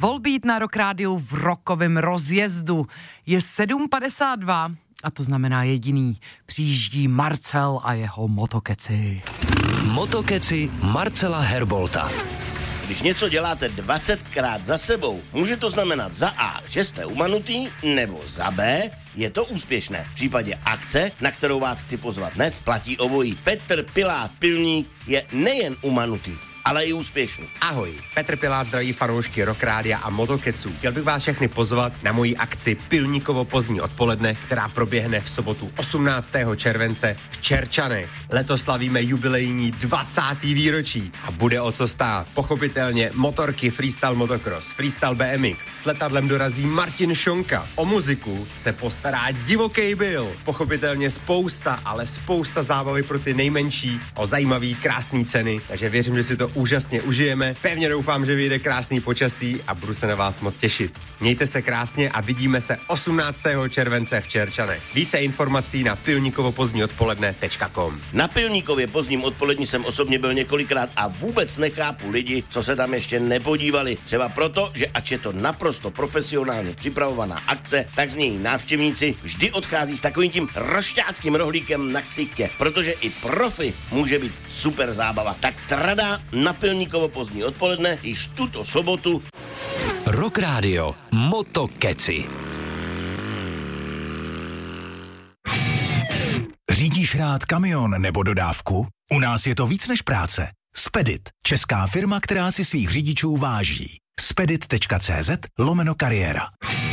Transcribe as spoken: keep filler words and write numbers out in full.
Volbeat na Rock Rádiu v rokovém rozjezdu. Je sedm padesát dva a to znamená jediný. Přijíždí Marcel a jeho motokeci. Motokeci Marcela Herbolta. Když něco děláte dvacetkrát za sebou, může to znamenat za A, že jste umanutý, nebo za B, je to úspěšné. V případě akce, na kterou vás chci pozvat dnes, platí obojí. Petr Pilát Pilník je nejen umanutý, ale i úspěšný. Ahoj, Petr Pilát zdraví fanoušky Rock Rádia a Motokeců. Chtěl bych vás všechny pozvat na moji akci Pilníkovo pozdní odpoledne, která proběhne v sobotu osmnáctého července v Čerčanech. Letos slavíme jubilejní dvacáté výročí a bude o co stát. Pochopitelně motorky freestyle motocross, freestyle B M X, s letadlem dorazí Martin Šonka. O muziku se postará Divokej Bill. Pochopitelně spousta, ale spousta zábavy pro ty nejmenší, o zajímavý, krásný ceny, takže věřím, že si to úžasně užijeme. Pevně doufám, že vyjde krásný počasí a budu se na vás moc těšit. Mějte se krásně a vidíme se osmnáctého července v Čerčanech. Více informací na pilníkovo pozdní odpoledne tečka com. Na Pilníkově pozdním odpolední jsem osobně byl několikrát a vůbec nechápu lidi, co se tam ještě nepodívali. Třeba proto, že ač je to naprosto profesionálně připravovaná akce, tak z něj návštěvníci vždy odchází s takovým tím rošťáckým rohlíkem na ksichtě, protože i profi může být super zábava. Tak trada na Pilníkovo pozdní odpoledne již tuto sobotu. Rock Rádio Motokeci. Řídíš rád kamion nebo dodávku? U nás je to víc než práce. Spedit, česká firma, která si svých řidičů váží. spedit tečka cé zet lomeno kariéra.